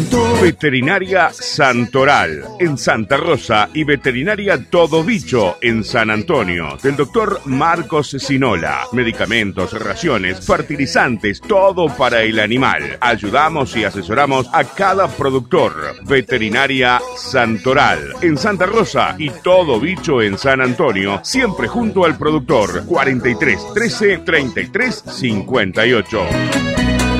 pronto. Veterinaria Santoral en Santa Rosa y Veterinaria Todo Bicho en San Antonio, del doctor Marcos Sinola. Medicamentos, raciones, fertilizantes, todo para el animal. Ayudamos y asesoramos a cada productor. Veterinaria Santoral en Santa Rosa y Todo Bicho en San Antonio, siempre junto al productor. 43 13 33 58.